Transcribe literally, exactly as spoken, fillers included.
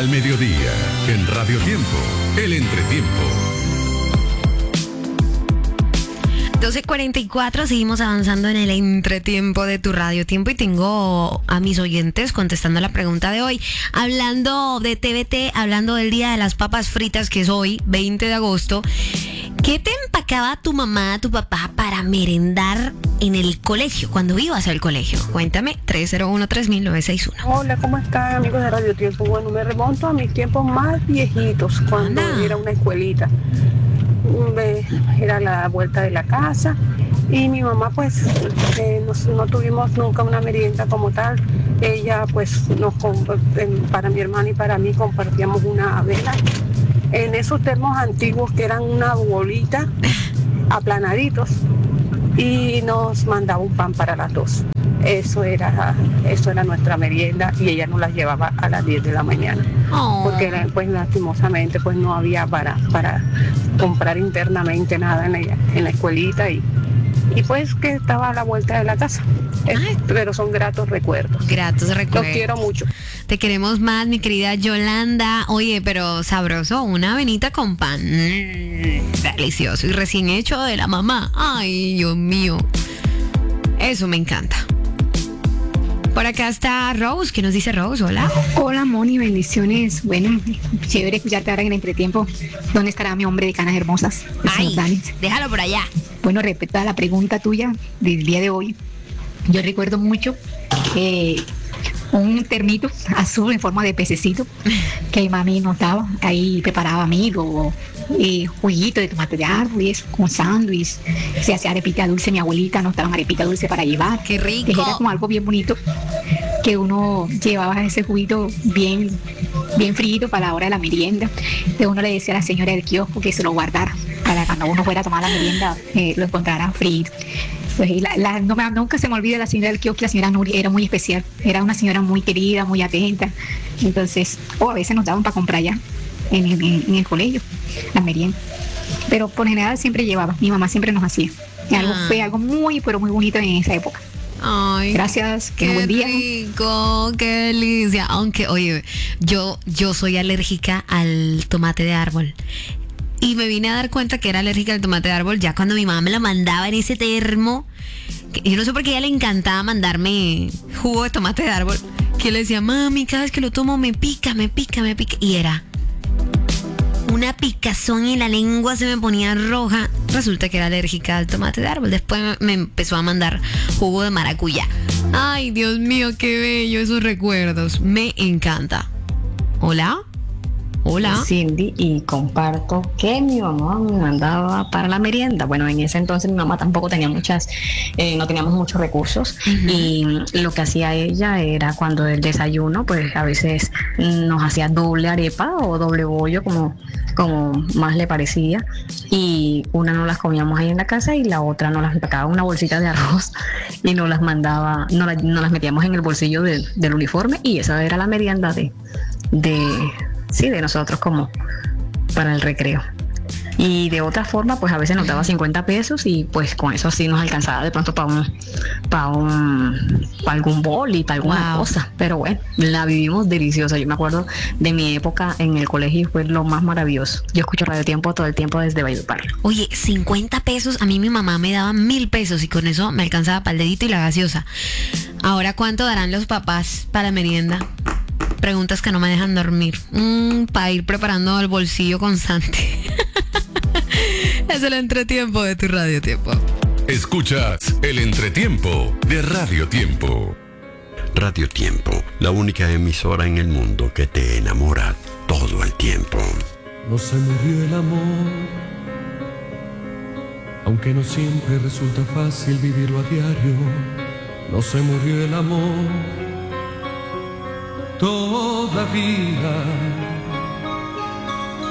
Al mediodía, en Radio Tiempo, el entretiempo. doce cuarenta y cuatro, seguimos avanzando en el entretiempo de tu Radio Tiempo y tengo a mis oyentes contestando la pregunta de hoy. Hablando de T V T, hablando del Día de las Papas Fritas, que es hoy, veinte de agosto. ¿Qué te empacaba tu mamá, tu papá para merendar en el colegio, cuando ibas al colegio? Cuéntame, tres cero uno, tres mil novecientos sesenta y uno. Hola, ¿cómo están, amigos de Radio Tiempo? Bueno, me remonto a mis tiempos más viejitos, cuando Anda. era una escuelita. Me- Era la vuelta de la casa y mi mamá pues eh, nos- no tuvimos nunca una merienda como tal. Ella pues nos comp- em, para mi hermana y para mí compartíamos una avena en esos termos antiguos que eran una bolita aplanaditos y nos mandaba un pan para las dos. Eso era, eso era nuestra merienda y ella nos la llevaba a las diez de la mañana. Oh. Porque era, pues lastimosamente pues no había para, para comprar internamente nada en la, en la escuelita y, y pues que estaba a la vuelta de la casa. Eh, Ay. pero son gratos recuerdos. Gratos Los recuerdos. quiero mucho. Te queremos más, mi querida Yolanda. Oye, pero sabroso, una avenita con pan. Mm, delicioso. Y recién hecho de la mamá. Ay, Dios mío. Eso me encanta. Por acá está Rose. ¿Qué nos dice Rose? Hola. Hola Moni, bendiciones. Bueno, chévere escucharte ahora en el entretiempo. ¿Dónde estará mi hombre de canas hermosas? El Ay, señor Dani. déjalo por allá. Bueno, respecto a la pregunta tuya del día de hoy, yo recuerdo mucho eh, un termito azul en forma de pececito que mami nos daba. Ahí preparaba amigo, eh, juguito de tomate de árbol y eso, con sándwich. Se hacía arepita dulce, mi abuelita nos daba arepita dulce para llevar. Qué rico. Que era como algo bien bonito, que uno llevaba ese juguito bien, bien frío para la hora de la merienda. Entonces uno le decía a la señora del kiosco que se lo guardara para cuando uno fuera a tomar la merienda, eh, lo encontrara frío. Pues, y la, la- no me- nunca se me olvida la señora del kiosco, la señora Nuria era muy especial, era una señora muy querida, muy atenta. Entonces, o a veces nos daban para comprar ya en, el- en- en el colegio, la merienda. Pero por general siempre llevaba, mi mamá siempre nos hacía. Y algo, Ah. fue algo muy, pero muy bonito en esa época. Ay, Gracias, que qué buen día. rico, qué delicia. Aunque, oye, yo, yo soy alérgica al tomate de árbol. Y me vine a dar cuenta que era alérgica al tomate de árbol ya cuando mi mamá me lo mandaba en ese termo. Que yo no sé por qué a ella le encantaba mandarme jugo de tomate de árbol. Que yo le decía, mami, cada vez que lo tomo me pica, me pica, me pica. Y era una picazón y la lengua se me ponía roja. Resulta que era alérgica al tomate de árbol. Después me- me empezó a mandar jugo de maracuyá. Ay, Dios mío, qué bello esos recuerdos. Me encanta. ¿Hola? Hola. Cindy, y comparto que mi mamá me mandaba para la merienda. Bueno, en ese entonces mi mamá tampoco tenía muchas, eh, no teníamos muchos recursos. Ujú. Y lo que hacía ella era cuando el desayuno, pues a veces nos hacía doble arepa o doble bollo, como, como más le parecía. Y una nos las comíamos ahí en la casa y la otra nos las empacaba en una bolsita de arroz y nos las mandaba, nos, la- nos las metíamos en el bolsillo del- del uniforme, y esa era la merienda de, de sí, de nosotros como para el recreo. Y de otra forma, pues a veces nos daba cincuenta pesos y pues con eso sí nos alcanzaba de pronto para un, para un, para algún boli, para alguna Wow. cosa. Pero bueno, la vivimos deliciosa. Yo me acuerdo de mi época en el colegio, fue lo más maravilloso. Yo escucho Radio Tiempo todo el tiempo desde Valledupar. Oye, cincuenta pesos, a mí mi mamá me daba mil pesos y con eso me alcanzaba para el dedito y la gaseosa. Ahora, ¿cuánto darán los papás para la merienda? Preguntas que no me dejan dormir. Mm, para ir preparando el bolsillo constante. Es el entretiempo de tu Radio Tiempo. Escuchas el entretiempo de Radio Tiempo. Radio Tiempo, la única emisora en el mundo que te enamora todo el tiempo. No se murió el amor, aunque no siempre resulta fácil vivirlo a diario. No se murió el amor, todavía